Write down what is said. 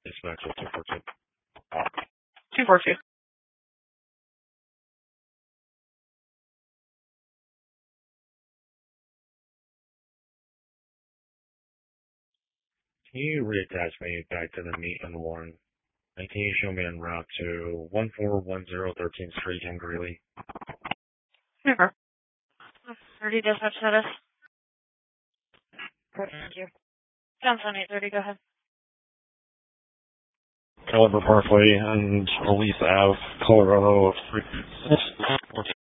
dispatch at 242. 242. Can you reattach me back to the meet and warn? And can you show me en route to 1410 13th Street in Greeley? Sure. 30 dispatch status. Thank you. Johnson 830, go ahead. Caliber Parkway and Elise Ave, Colorado 3.